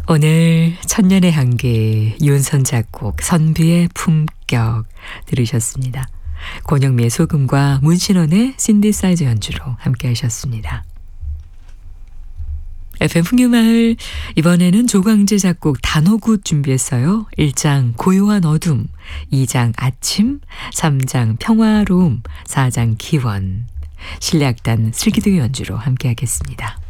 오늘 천년의 한계 윤선 작곡 선비의 품격 들으셨습니다. 권영미의 소금과 문신원의 신디사이저 연주로 함께 하셨습니다. FM 풍류마을 이번에는 조광재 작곡 단호굿 준비했어요. 1장 고요한 어둠, 2장 아침, 3장 평화로움, 4장 기원, 실내악단 슬기둥 연주로 함께 하겠습니다.